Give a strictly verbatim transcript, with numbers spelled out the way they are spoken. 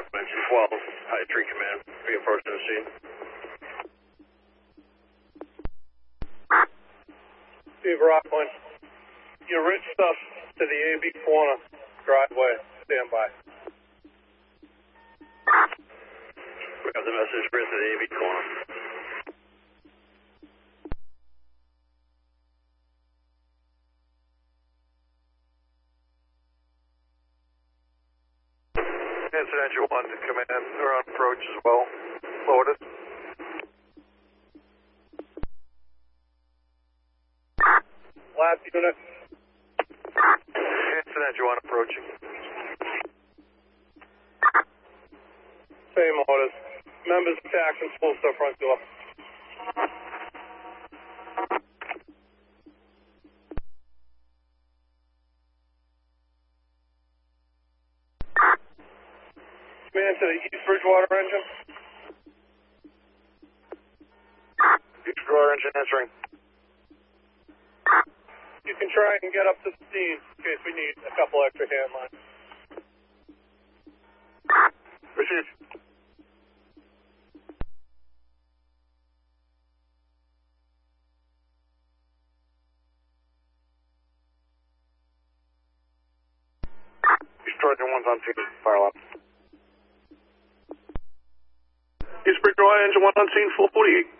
Dimension twelve, High Tree Command, be approaching the scene. Steve Rockland, your rich stuff to the A B corner driveway, stand by. We got the message, bring to the A B corner. Incident you one to command, they're on approach as well. Loaded. Last unit. Incident you one approaching. Same orders. Members attack and full stuff front door. Man to the East Bridgewater engine. East Bridgewater engine answering. You can try and get up to the scene in case we need a couple extra hand lines. Received. East Trojan one's on scene. Fire left. East Bridgewater engine one on scene, four forty-eight.